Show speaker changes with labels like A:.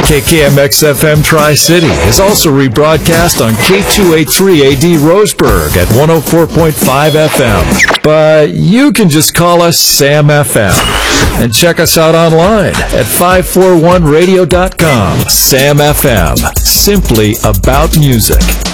A: KKMX-FM Tri-City is also rebroadcast on K283AD Roseburg at 104.5 FM. But you can just call us Sam FM and check us out online at 541radio.com. Sam FM, simply about music.